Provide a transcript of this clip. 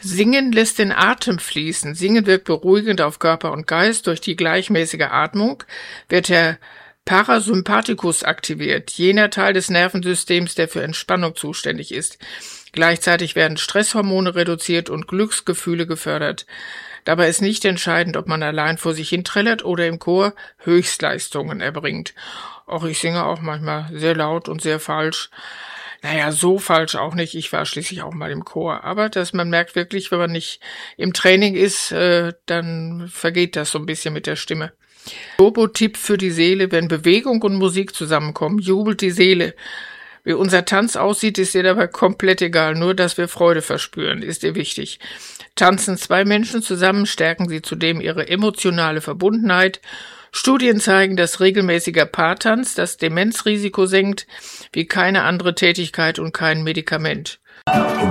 Singen lässt den Atem fließen. Singen wirkt beruhigend auf Körper und Geist. Durch die gleichmäßige Atmung wird der Parasympathikus aktiviert, jener Teil des Nervensystems, der für Entspannung zuständig ist. Gleichzeitig werden Stresshormone reduziert und Glücksgefühle gefördert. Dabei ist nicht entscheidend, ob man allein vor sich hin trällert oder im Chor Höchstleistungen erbringt. Auch ich singe auch manchmal sehr laut und sehr falsch. Naja, so falsch auch nicht. Ich war schließlich auch mal im Chor. Aber man merkt wirklich, wenn man nicht im Training ist, dann vergeht das so ein bisschen mit der Stimme. Turbo-Tipp für die Seele: Wenn Bewegung und Musik zusammenkommen, jubelt die Seele. Wie unser Tanz aussieht, ist ihr dabei komplett egal. Nur, dass wir Freude verspüren, ist ihr wichtig. Tanzen zwei Menschen zusammen, stärken sie zudem ihre emotionale Verbundenheit. Studien zeigen, dass regelmäßiger Paartanz das Demenzrisiko senkt, wie keine andere Tätigkeit und kein Medikament.